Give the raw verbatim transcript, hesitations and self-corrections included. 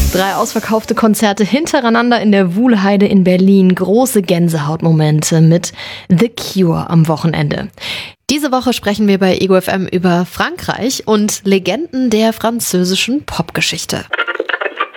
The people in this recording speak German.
Drei ausverkaufte Konzerte hintereinander in der Wuhlheide in Berlin. Große Gänsehautmomente mit The Cure am Wochenende. Diese Woche sprechen wir bei Ego F M über Frankreich und Legenden der französischen Popgeschichte.